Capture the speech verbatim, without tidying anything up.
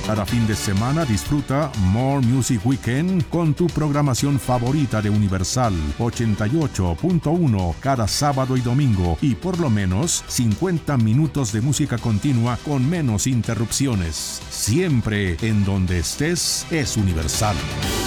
Cada fin de semana disfruta More Music Weekend con tu programación favorita de Universal ochenta y ocho punto uno cada sábado y domingo y por lo menos cincuenta minutos de música continua con menos interrupciones. Siempre en donde estés es Universal.